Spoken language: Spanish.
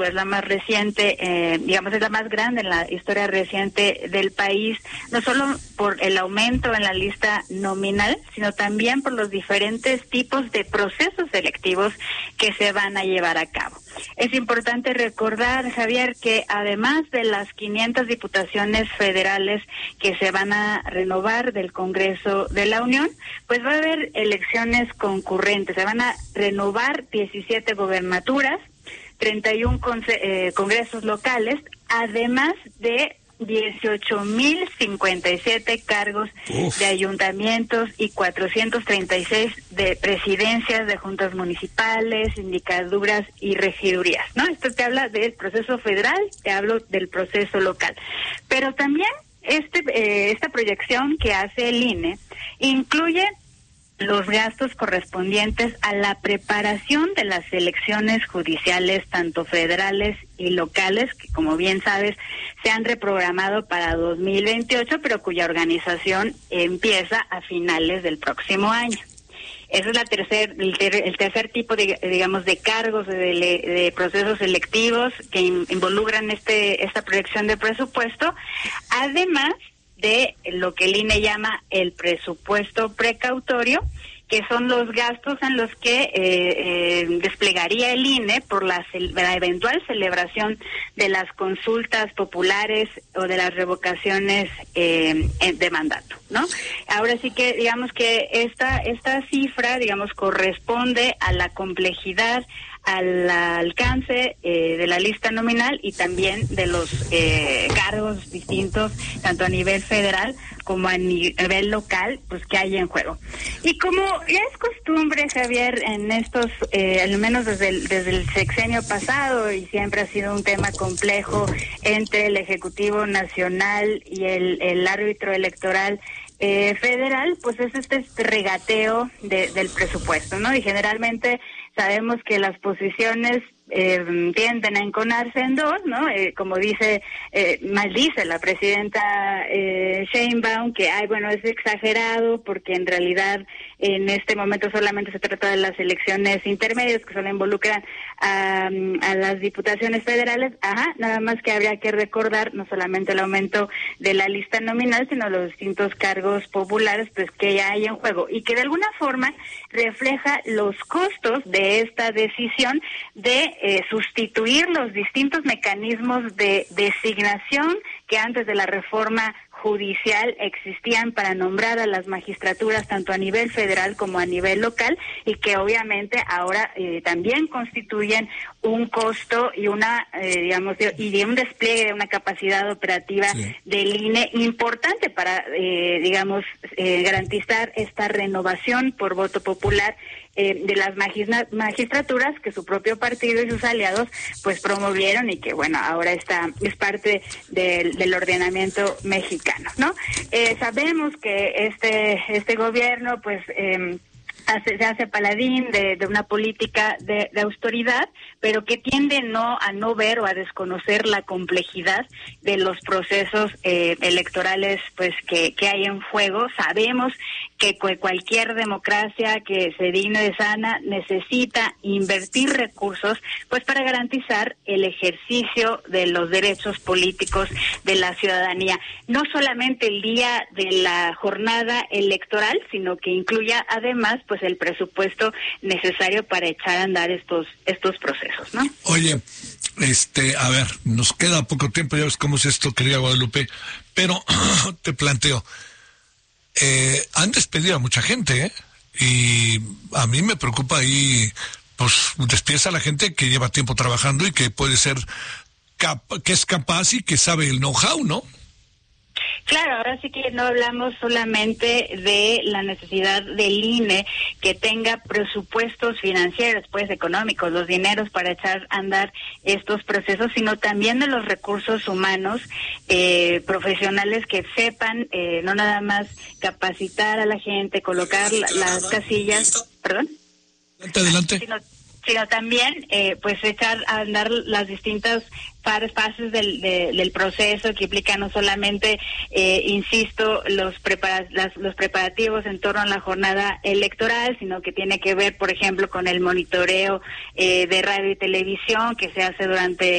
pues la más reciente, digamos, es la más grande en la historia reciente del país, no solo por el aumento en la lista nominal, sino también por los diferentes tipos de procesos selectivos que se van a llevar a cabo. Es importante recordar, Javier, que además de las 500 diputaciones federales que se van a renovar del Congreso de la Unión, pues va a haber elecciones concurrentes, se van a renovar 17 gobernaturas, 31 congresos locales, además de 18,057 cargos de ayuntamientos y 436 de presidencias de juntas municipales, sindicaduras y regidurías, ¿no? Esto te habla del proceso federal, te hablo del proceso local. Pero también esta proyección que hace el INE incluye los gastos correspondientes a la preparación de las elecciones judiciales, tanto federales y locales, que como bien sabes, se han reprogramado para 2028, pero cuya organización empieza a finales del próximo año. Ese es el tercer tipo de cargos de procesos selectivos que involucran esta proyección de presupuesto, además de lo que el INE llama el presupuesto precautorio, que son los gastos en los que desplegaría el INE por la eventual celebración de las consultas populares o de las revocaciones de mandato, ¿no? Ahora sí que digamos que esta cifra, digamos, corresponde a la complejidad, al alcance de la lista nominal y también de los cargos distintos, tanto a nivel federal como a nivel local, pues que hay en juego. Y como ya es costumbre, Javier, en estos, al menos desde el sexenio pasado, y siempre ha sido un tema complejo entre el Ejecutivo Nacional y el árbitro electoral federal, pues es este regateo del presupuesto, ¿no? Y generalmente sabemos que las posiciones tienden a enconarse en dos, ¿no? Como maldice la presidenta Sheinbaum, que, es exagerado, porque en realidad en este momento solamente se trata de las elecciones intermedias, que solo involucran a las diputaciones federales. Nada más que habría que recordar no solamente el aumento de la lista nominal, sino los distintos cargos populares, pues que ya hay en juego, y que de alguna forma refleja los costos de esta decisión de sustituir los distintos mecanismos de designación que antes de la reforma judicial existían para nombrar a las magistraturas tanto a nivel federal como a nivel local, y que obviamente ahora también constituyen un costo y y un despliegue de una capacidad operativa del INE importante para garantizar esta renovación por voto popular de las magistraturas que su propio partido y sus aliados pues promovieron, y que ahora es parte del ordenamiento mexicano, ¿no? Sabemos que este gobierno pues se hace paladín de una política de autoridad, pero que tiende a no ver o a desconocer la complejidad de los procesos electorales pues que hay en juego. Sabemos que cualquier democracia que se digne de sana necesita invertir recursos pues para garantizar el ejercicio de los derechos políticos de la ciudadanía, no solamente el día de la jornada electoral, sino que incluya además pues el presupuesto necesario para echar a andar estos procesos, ¿no? Oye, a ver, nos queda poco tiempo, ya ves cómo es esto, querida Guadalupe, pero te planteo, han despedido a mucha gente, y a mí me preocupa ahí, pues despides a la gente que lleva tiempo trabajando y que puede ser, que es capaz y que sabe el know-how, ¿no? Claro, ahora sí que no hablamos solamente de la necesidad del INE que tenga presupuestos financieros, pues económicos, los dineros para echar a andar estos procesos, sino también de los recursos humanos, profesionales que sepan no nada más capacitar a la gente, colocar las casillas, perdón. Adelante. sino también pues echar a andar las distintas fases del proceso, que implica no solamente, insisto, los preparativos en torno a la jornada electoral, sino que tiene que ver, por ejemplo, con el monitoreo de radio y televisión que se hace durante